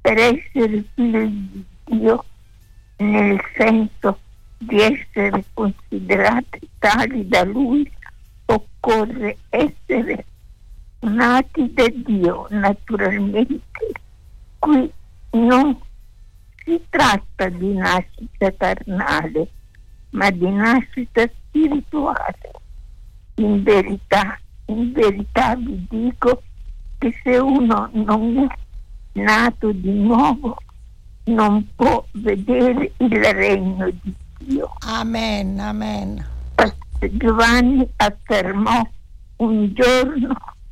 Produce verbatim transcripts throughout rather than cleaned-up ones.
per essere figli di Dio, nel senso di essere considerati tali da Lui, occorre essere nati da Dio. Naturalmente qui non si tratta di nascita carnale, ma di nascita spirituale. In verità, in verità vi dico che se uno non è nato di nuovo non può vedere il regno di Dio. Amen, amen. Giovanni affermò un giorno: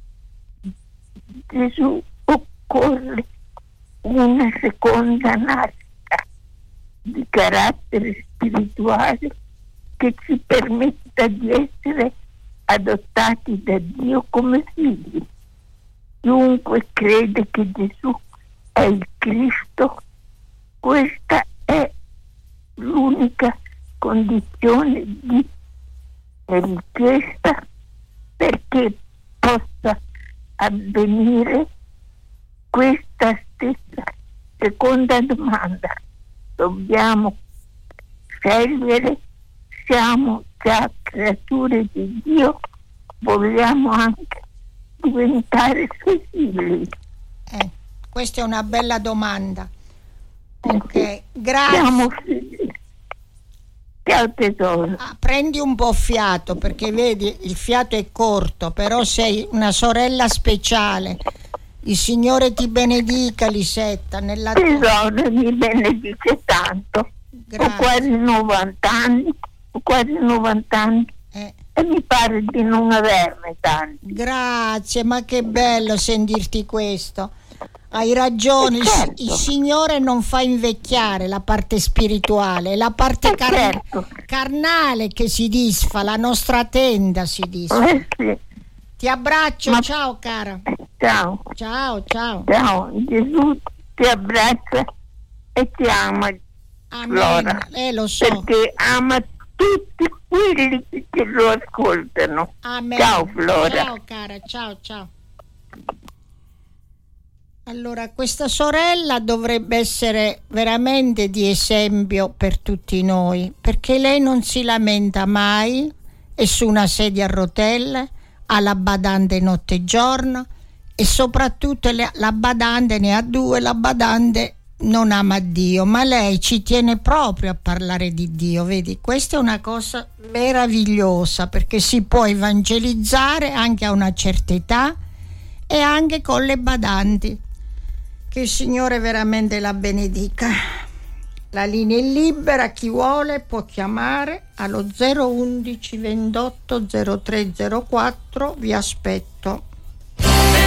Gesù, occorre una seconda nascita di carattere spirituale che ci permetta di essere adottati da Dio come figli. Chiunque crede che Gesù è il Cristo, questa è l'unica condizione di richiesta perché possa avvenire questa stessa seconda domanda. Dobbiamo scegliere: siamo già creature di Dio, vogliamo anche diventare suoi figli? Eh, questa è una bella domanda. Ok, grazie. Siamo figli. Ciao tesoro. Ah, prendi un po' fiato, perché vedi il fiato è corto, però sei una sorella speciale. Il Signore ti benedica, Lisetta, nella tua... Tesoro, mi benedice tanto. Grazie. Ho quasi novanta anni, ho quasi novanta anni Eh. e mi pare di non averne tanti. Grazie, ma che bello sentirti questo. Hai ragione, il, certo. il Signore non fa invecchiare la parte spirituale, è la parte Eh, car- certo. carnale che si disfa, la nostra tenda si disfa. Eh, sì. Ti abbraccio, Ma- ciao cara. Ciao, Ciao, ciao. ciao. Gesù ti abbraccia e ti ama, Amen. Flora, Eh, lo so. perché ama tutti quelli che lo ascoltano. Amen. Ciao Flora. Ciao cara, ciao, ciao. Allora, questa sorella dovrebbe essere veramente di esempio per tutti noi, perché lei non si lamenta mai, è su una sedia a rotelle, ha la badante notte e giorno, e soprattutto le- la badante ne ha due, la badante non ama Dio, ma lei ci tiene proprio a parlare di Dio, vedi? Questa è una cosa meravigliosa, perché si può evangelizzare anche a una certa età e anche con le badanti. Che il Signore veramente la benedica. La linea è libera, chi vuole può chiamare allo zero undici ventotto zero tre zero quattro, vi aspetto.